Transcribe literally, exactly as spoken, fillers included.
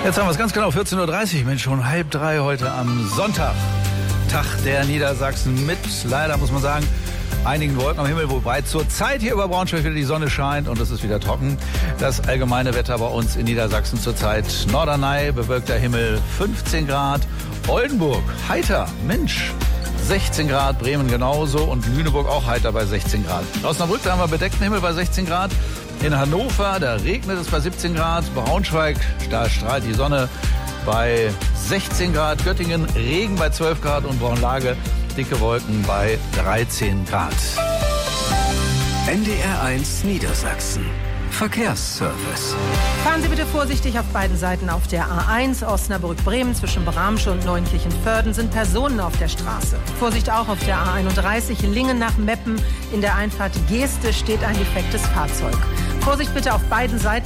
Jetzt haben wir es ganz genau, vierzehn Uhr dreißig, Mensch, schon halb drei heute am Sonntag. Tag der Niedersachsen mit, leider muss man sagen, einigen Wolken am Himmel, wobei zur Zeit hier über Braunschweig wieder die Sonne scheint und es ist wieder trocken. Das allgemeine Wetter bei uns in Niedersachsen zurzeit: Norderney, bewölkter Himmel, fünfzehn Grad, Oldenburg, heiter, Mensch, sechzehn Grad, Bremen genauso und Lüneburg auch heiter bei sechzehn Grad. Osnabrück, da haben wir bedeckten Himmel bei sechzehn Grad. In Hannover, da regnet es bei siebzehn Grad. Braunschweig, da strahlt die Sonne bei sechzehn Grad. Göttingen, Regen bei zwölf Grad und Braunlage, dicke Wolken bei dreizehn Grad. N D R eins Niedersachsen. Verkehrsservice. Fahren Sie bitte vorsichtig auf beiden Seiten auf der A eins Osnabrück-Bremen. Zwischen Bramsche und Neunkirchen-Vörden sind Personen auf der Straße. Vorsicht auch auf der A einunddreißig Lingen nach Meppen. In der Einfahrt Geeste steht ein defektes Fahrzeug. Vorsicht bitte auf beiden Seiten